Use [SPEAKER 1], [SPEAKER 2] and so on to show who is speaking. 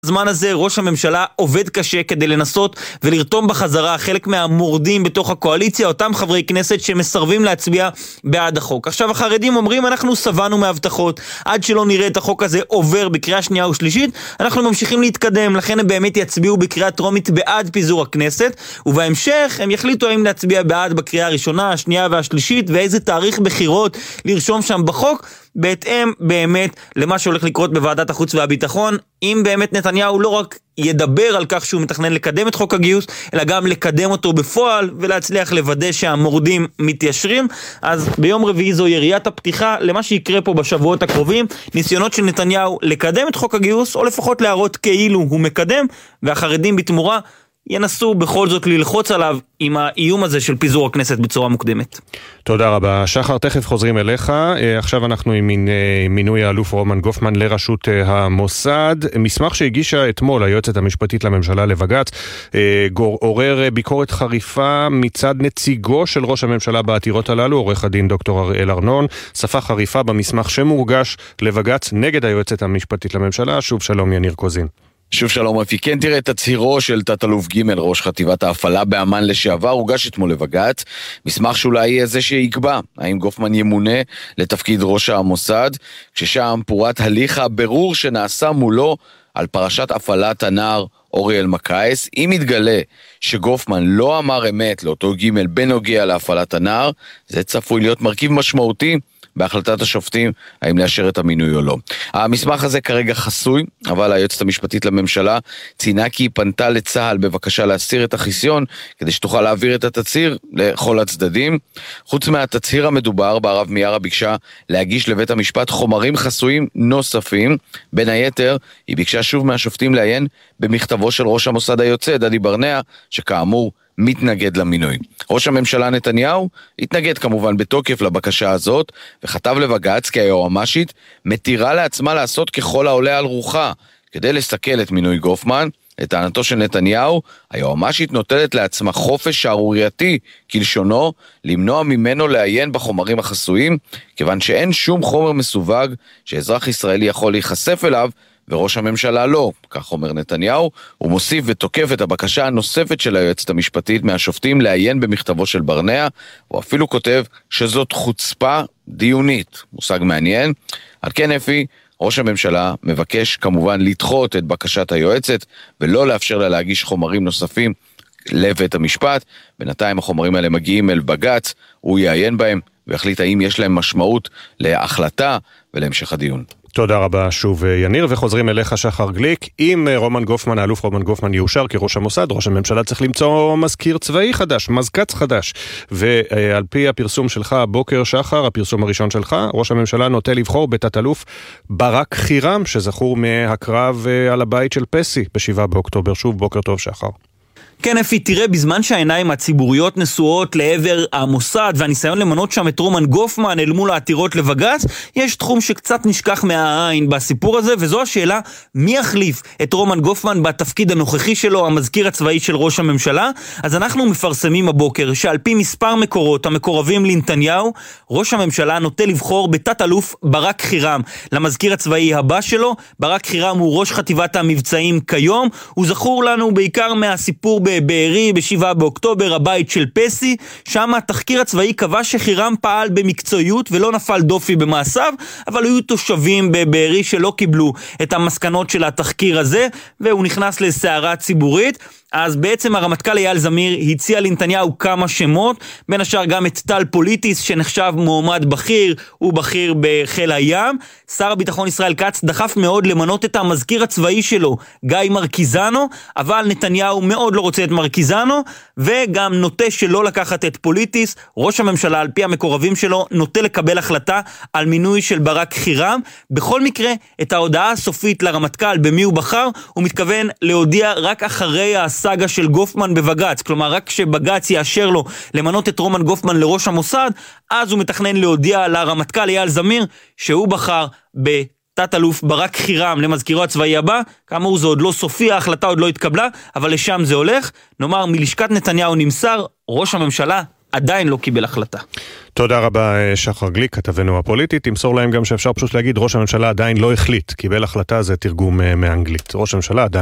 [SPEAKER 1] בזמן הזה ראש הממשלה עובד קשה כדי לנסות ולרתום בחזרה חלק מהמורדים בתוך הקואליציה, אותם חברי כנסת שמסרבים להצביע בעד החוק. עכשיו החרדים אומרים, אנחנו סבנו מהבטחות, עד שלא נראה את החוק הזה עובר בקריאה שנייה ושלישית, אנחנו ממשיכים להתקדם, לכן הם באמת יצביעו בקריאה טרומית בעד פיזור הכנסת, ובהמשך הם יחליטו האם להצביע בעד בקריאה הראשונה, השנייה והשלישית, ואיזה תאריך בחירות לרשום שם בחוק, בהתאם באמת למה שהולך לקרות בוועדת החוץ והביטחון. אם באמת נתניהו לא רק ידבר על כך שהוא מתכנן לקדם את חוק הגיוס, אלא גם לקדם אותו בפועל ולהצליח לוודא שהמורדים מתיישרים, אז ביום רביעי זו יריית הפתיחה למה שיקרה פה בשבועות הקרובים, ניסיונות של נתניהו לקדם את חוק הגיוס, או לפחות להראות כאילו הוא מקדם, והחרדים בתמורה ינסו בכל זאת ללחוץ עליו עם האיום הזה של פיזור הכנסת בצורה מוקדמת.
[SPEAKER 2] תודה רבה. שחר, תכף חוזרים אליך. עכשיו אנחנו עם מינוי האלוף רומן גופמן לראשות המוסד. מסמך שהגישה אתמול היועצת המשפטית לממשלה לבג"ץ עורר ביקורת חריפה מצד נציגו של ראש הממשלה בעתירות הללו, עורך הדין דוקטור אריאל ארנון. שפה חריפה במסמך שמורגש לבג"ץ נגד היועצת המשפטית לממשלה. שוב שלום יניר קוזין.
[SPEAKER 3] שוב שלום רפי, כן תראה את תצהירו של תת-אלוף ג' ראש חטיבת ההפעלה באמן לשעבר, הוגש אתמול לבג"ץ, מסמך שאולי יהיה זה שיקבע האם גופמן ימונה לתפקיד ראש המוסד, כששם פורט הליך הבירור שנעשה מולו על פרשת הפעלת הנער אורי אלמקייס. אם יתגלה שגופמן לא אמר אמת לאותו ג' בנוגע להפעלת הנער, זה צפוי להיות מרכיב משמעותי בהחלטת השופטים האם לאשר את המינוי או לא. המסמך הזה כרגע חסוי, אבל היועצת המשפטית לממשלה ציינה כי היא פנתה לצה"ל בבקשה להסיר את החיסיון, כדי שתוכל להעביר את התצהיר לכל הצדדים. חוץ מהתצהיר המדובר, בערב מיארה ביקשה להגיש לבית המשפט חומרים חסויים נוספים. בין היתר, היא ביקשה שוב מהשופטים לעיין במכתבו של ראש המוסד היוצא, דדי ברנע, שכאמור מתנגד למינוי. ראש הממשלה נתניהו התנגד כמובן בתוקף לבקשה הזאת, וכתב לבג"ץ כי היועמ"שית מתירה לעצמה לעשות ככל העולה על רוחה, כדי לסכל את מינוי גופמן. לטענתו של נתניהו, היועמ"שית נוטלת לעצמה חופש שערורייתי, כלשונו, למנוע ממנו לעיין בחומרים החסויים, כיוון שאין שום חומר מסווג שאזרח ישראלי יכול להיחשף אליו, וראש הממשלה לא, כך אומר נתניהו. הוא מוסיף ותוקף את הבקשה הנוספת של היועצת המשפטית מהשופטים לעיין במכתבו של ברנע, הוא אפילו כותב שזאת חוצפה דיונית, מושג מעניין. על כן אפי, ראש הממשלה מבקש כמובן לדחות את בקשת היועצת, ולא לאפשר לה להגיש חומרים נוספים לבית המשפט. בינתיים החומרים האלה מגיעים אל בג"ץ, הוא יעיין בהם והחליט האם יש להם משמעות להחלטה ולהמשך הדיון.
[SPEAKER 2] תודה רבה שוב יניר, וחוזרים אליך שחר גליק. אם רומן גופמן, האלוף רומן גופמן יאושר כראש המוסד, ראש הממשלה צריך למצוא מזכיר צבאי חדש, מזקץ חדש, ועל פי הפרסום שלך הבוקר שחר, הפרסום הראשון שלך, ראש הממשלה נוטה לבחור בתת-אלוף ברק חירם, שזכור מהקרב על הבית של פסי ב7 באוקטובר. שוב בוקר טוב שחר.
[SPEAKER 1] כן אפי, תראה, בזמן שהעיניים הציבוריות נשואות לעבר המוסד והניסיון למנות שם את רומן גופמן אל מול העתירות לבג"ץ, יש תחום שקצת נשכח מהעין בסיפור הזה, וזו השאלה מי יחליף את רומן גופמן בתפקיד הנוכחי שלו, המזכיר הצבאי של ראש הממשלה. אז אנחנו מפרסמים הבוקר שעל פי מספר מקורות המקורבים לנתניהו, ראש הממשלה נוטה לבחור בתת-אלוף ברק חירם למזכיר הצבאי הבא שלו. ברק חירם הוא ראש חטיבת המבצעים כיום, הוא זכור לנו בעיקר מהסיפור בבארי ב7 באוקטובר, הבית של פסי. שם התחקיר הצבאי קבע שחירם פעל במקצועיות ולא נפל דופי במעשיו, אבל היו תושבים בבארי שלא קיבלו את המסקנות של התחקיר הזה, והוא נכנס לסערה ציבורית. אז בעצם הרמטכ"ל אייל זמיר הציע לנתניהו כמה שמות, בין השאר גם את טל פוליטיס שנחשב מועמד בכיר, הוא בכיר בחיל הים. שר הביטחון ישראל כץ דחף מאוד למנות את המזכיר הצבאי שלו, גיא מרקיזנו, אבל נתניהו מאוד לא רוצה את מרקיזנו, וגם נוטה שלא לקחת את פוליטיס. ראש הממשלה על פי המקורבים שלו נוטה לקבל החלטה על מינוי של ברק חירם. בכל מקרה, את ההודעה הסופית לרמטכ"ל במי הוא בחר, הוא מתכוון להודיע רק אחרי הסאגה של גופמן בבג"ץ, כלומר רק כשבג"ץ יאשר לו למנות את רומן גופמן לראש המוסד, אז הוא מתכנן להודיע לרמטכ"ל אייל זמיר שהוא בחר בתת-אלוף ברק חירם למזכירו הצבאי הבא. כאמור זה עוד לא סופי, ההחלטה עוד לא התקבלה, אבל לשם זה הולך. נאמר מלשכת נתניהו נמסר, ראש הממשלה עדיין לא קיבל החלטה.
[SPEAKER 2] תודה רבה שחר גליק, כתבנו הפוליטית. תמסור להם גם שאפשר פשוט להגיד ראש הממשלה עדיין לא החליט, קיבל החלטה, זה תרגום מאנגלית. ראש הממשלה עדיין